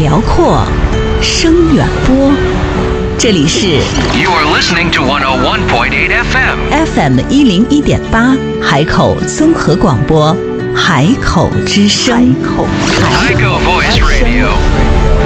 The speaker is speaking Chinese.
辽阔，声远播。这里是 You are listening to 101.8 FM FM101.8 海口综合广播，海口之声。 海口 Voice Radio。